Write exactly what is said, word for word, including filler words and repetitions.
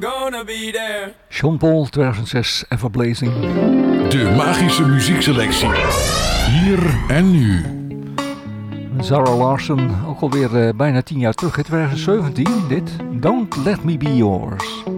gonna be there. Sean Paul, tweeduizend zes, Everblazing. De magische muziekselectie. Hier en nu. Zara Larsson, ook alweer uh, bijna tien jaar terug, in tweeduizend zeventien. Dit, Don't Let Me Be Yours.